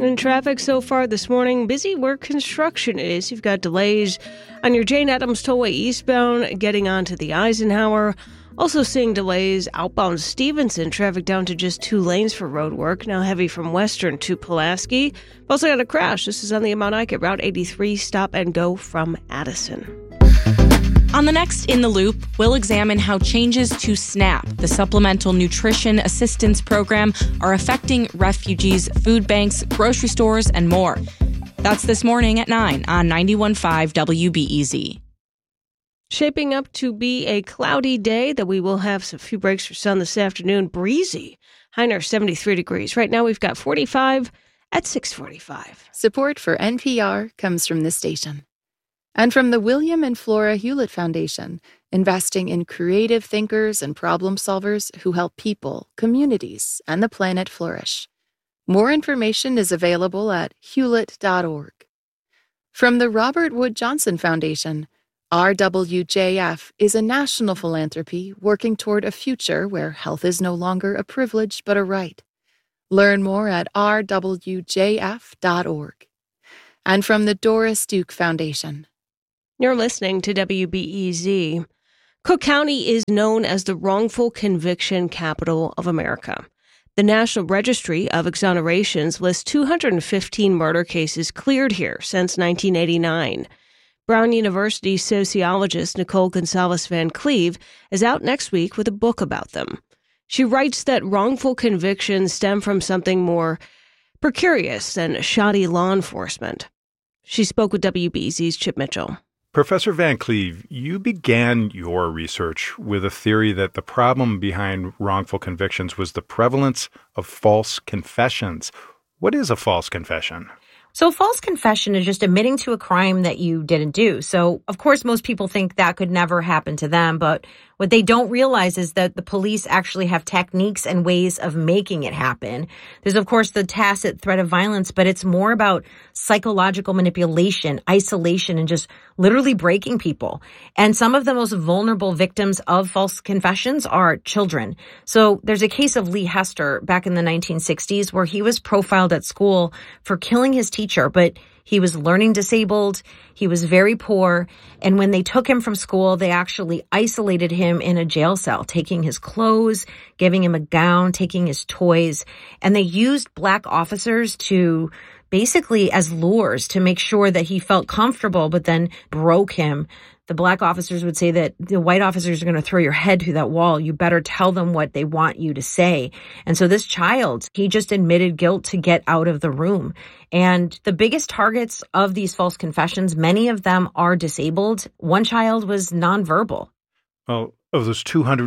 in traffic so far this morning. Busy where construction is. You've got delays on your Jane Addams Tollway eastbound getting onto the Eisenhower. Also seeing delays outbound Stevenson. Traffic down to just 2 lanes for road work. Now heavy from Western to Pulaski. We've also got a crash. This is on the Mount Ike at Route 83. Stop and go from Addison. On the next In the Loop, we'll examine how changes to SNAP, the Supplemental Nutrition Assistance Program, are affecting refugees, food banks, grocery stores, and more. That's this morning at 9 on 91.5 WBEZ. Shaping up to be a cloudy day, that we will have some few breaks for sun this afternoon. Breezy. High near 73 degrees. Right now we've got 45 at 6:45. Support for NPR comes from this station. And from the William and Flora Hewlett Foundation, investing in creative thinkers and problem solvers who help people, communities, and the planet flourish. More information is available at hewlett.org. From the Robert Wood Johnson Foundation, RWJF is a national philanthropy working toward a future where health is no longer a privilege but a right. Learn more at rwjf.org. And from the Doris Duke Foundation. You're listening to WBEZ. Cook County is known as the wrongful conviction capital of America. The National Registry of Exonerations lists 215 murder cases cleared here since 1989. Brown University sociologist Nicole Gonzalez Van Cleve is out next week with a book about them. She writes that wrongful convictions stem from something more precarious than shoddy law enforcement. She spoke with WBEZ's Chip Mitchell. Professor Van Cleve, you began your research with a theory that the problem behind wrongful convictions was the prevalence of false confessions. What is a false confession? So false confession is just admitting to a crime that you didn't do. So, of course, most people think that could never happen to them. But what they don't realize is that the police actually have techniques and ways of making it happen. There's, of course, the tacit threat of violence, but it's more about psychological manipulation, isolation, and just literally breaking people. And some of the most vulnerable victims of false confessions are children. So there's a case of Lee Hester back in the 1960s where he was profiled at school for killing his teacher, but he was learning disabled. He was very poor. And when they took him from school, they actually isolated him in a jail cell, taking his clothes, giving him a gown, taking his toys. And they used black officers to basically as lures to make sure that he felt comfortable, but then broke him. The black officers would say that the white officers are going to throw your head through that wall. You better tell them what they want you to say. And so this child, he just admitted guilt to get out of the room. And the biggest targets of these false confessions, many of them are disabled. One child was nonverbal. Well, of those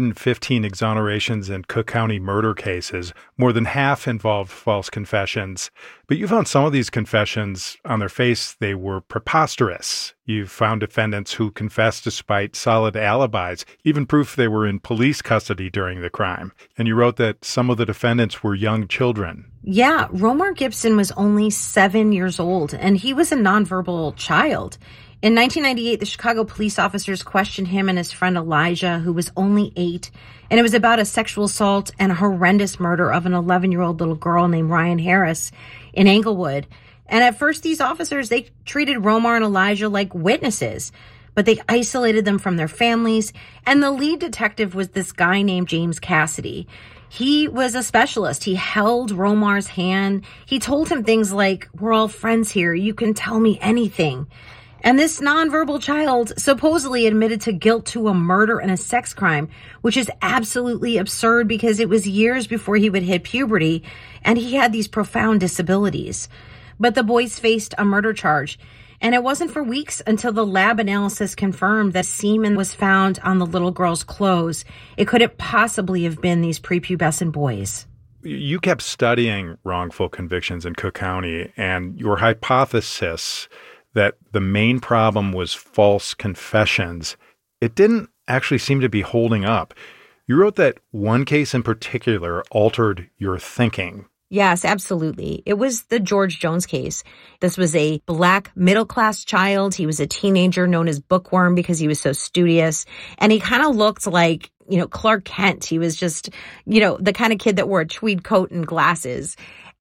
215 exonerations in Cook County murder cases, more than half involved false confessions. But you found some of these confessions, on their face, they were preposterous. You found defendants who confessed despite solid alibis, even proof they were in police custody during the crime. And you wrote that some of the defendants were young children. Yeah, Romar Gibson was only 7 years old, and he was a nonverbal child. In 1998, the Chicago police officers questioned him and his friend Elijah, who was only 8, and it was about a sexual assault and a horrendous murder of an 11-year-old little girl named Ryan Harris in Englewood. And at first, these officers, they treated Romar and Elijah like witnesses, but they isolated them from their families. And the lead detective was this guy named James Cassidy. He was a specialist. He held Romar's hand. He told him things like, "We're all friends here. You can tell me anything." And this nonverbal child supposedly admitted to guilt to a murder and a sex crime, which is absolutely absurd because it was years before he would hit puberty and he had these profound disabilities. But the boys faced a murder charge. And it wasn't for weeks until the lab analysis confirmed that semen was found on the little girl's clothes. It couldn't possibly have been these prepubescent boys. You kept studying wrongful convictions in Cook County, and your hypothesis that the main problem was false confessions, it didn't actually seem to be holding up. You wrote that one case in particular altered your thinking. Yes, absolutely. It was the George Jones case. This was a black middle-class child. He was a teenager known as Bookworm because he was so studious. And he kind of looked like, Clark Kent. He was just, the kind of kid that wore a tweed coat and glasses.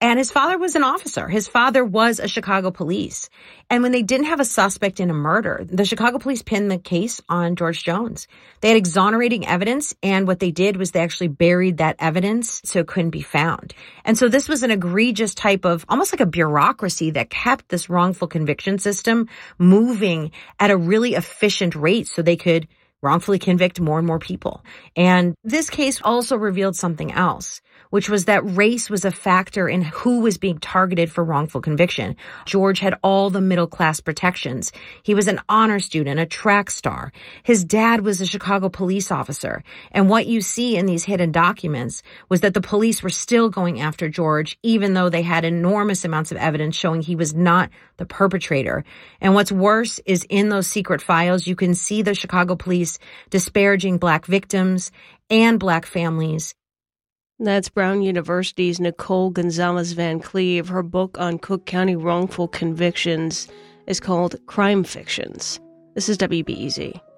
And his father was an officer. His father was a Chicago police. And when they didn't have a suspect in a murder, the Chicago police pinned the case on George Jones. They had exonerating evidence, and what they did was they actually buried that evidence so it couldn't be found. And so this was an egregious type of, almost like a bureaucracy that kept this wrongful conviction system moving at a really efficient rate so they could wrongfully convict more and more people. And this case also revealed something else, which was that race was a factor in who was being targeted for wrongful conviction. George had all the middle-class protections. He was an honor student, a track star. His dad was a Chicago police officer. And what you see in these hidden documents was that the police were still going after George, even though they had enormous amounts of evidence showing he was not the perpetrator. And what's worse is in those secret files, you can see the Chicago police disparaging Black victims and Black families. That's Brown University's Nicole Gonzalez Van Cleve. Her book on Cook County wrongful convictions is called Crime Fictions. This is WBEZ.